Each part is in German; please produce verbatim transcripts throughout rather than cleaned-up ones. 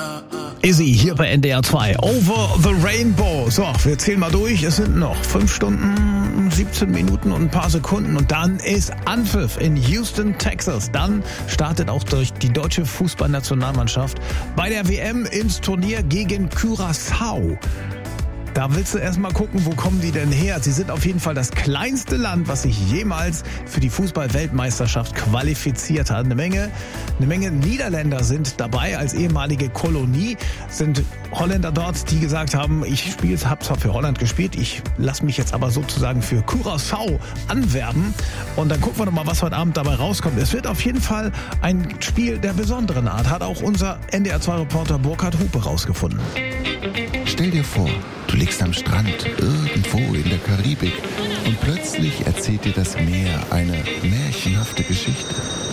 Izzy hier bei N D R zwei. Over the Rainbow. So, wir zählen mal durch. Es sind noch fünf Stunden, siebzehn Minuten und ein paar Sekunden. Und dann ist Anpfiff in Houston, Texas. Dann startet auch durch die deutsche Fußballnationalmannschaft bei der W M ins Turnier gegen Curaçao. Da willst du erstmal gucken, wo kommen die denn her? Sie sind auf jeden Fall das kleinste Land, was sich jemals für die Fußball-Weltmeisterschaft qualifiziert hat. Eine Menge, eine Menge Niederländer sind dabei als ehemalige Kolonie. Sind Holländer dort, die gesagt haben, ich spiele, habe zwar für Holland gespielt, ich lasse mich jetzt aber sozusagen für Curaçao anwerben. Und dann gucken wir doch mal, was heute Abend dabei rauskommt. Es wird auf jeden Fall ein Spiel der besonderen Art, hat auch unser N D R zwei Reporter Burkhard Hupe rausgefunden. Stell dir vor, du liegst am Strand irgendwo in der Karibik und plötzlich erzählt dir das Meer eine märchenhafte Geschichte.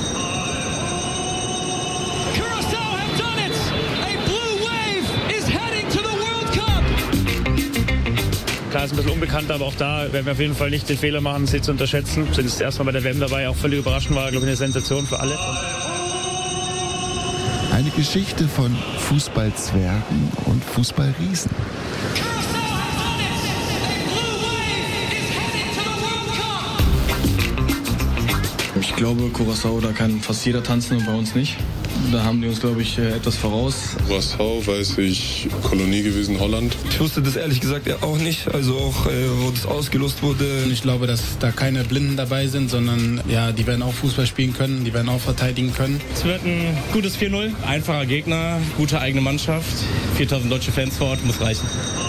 Curaçao have done it! A blue wave is heading to the World Cup! Klar, ist ein bisschen unbekannt, aber auch da werden wir auf jeden Fall nicht den Fehler machen, sie zu unterschätzen. Sind das erste Mal bei der W M dabei, auch völlig überraschend, war, glaube ich, eine Sensation für alle. Eine Geschichte von Fußballzwergen und Fußballriesen. Ich glaube, Curaçao, da kann fast jeder tanzen und bei uns nicht. Da haben die uns, glaube ich, etwas voraus. Curaçao, weiß ich, Kolonie gewesen, Holland. Ich wusste das ehrlich gesagt ja auch nicht, also auch, äh, wo das ausgelost wurde. Ich glaube, dass da keine Blinden dabei sind, sondern ja, die werden auch Fußball spielen können, die werden auch verteidigen können. Es wird ein gutes vier null, einfacher Gegner, gute eigene Mannschaft, viertausend deutsche Fans vor Ort, muss reichen.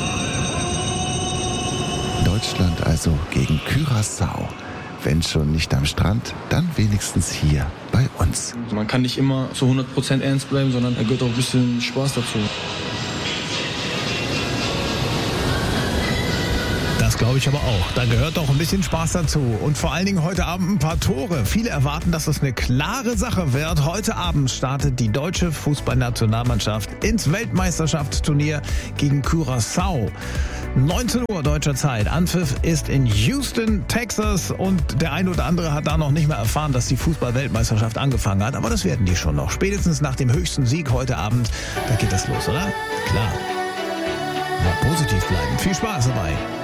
Deutschland also gegen Curaçao. Wenn schon nicht am Strand, dann wenigstens hier bei uns. Man kann nicht immer zu hundert Prozent ernst bleiben, sondern da gehört auch ein bisschen Spaß dazu. Das glaube ich aber auch. Da gehört doch ein bisschen Spaß dazu. Und vor allen Dingen heute Abend ein paar Tore. Viele erwarten, dass es eine klare Sache wird. Heute Abend startet die deutsche Fußballnationalmannschaft ins Weltmeisterschaftsturnier gegen Curaçao. neunzehn Uhr deutscher Zeit. Anpfiff ist in Houston, Texas. Und der ein oder andere hat da noch nicht mehr erfahren, dass die Fußball-Weltmeisterschaft angefangen hat. Aber das werden die schon noch. Spätestens nach dem höchsten Sieg heute Abend. Da geht das los, oder? Klar. Mal positiv bleiben. Viel Spaß dabei.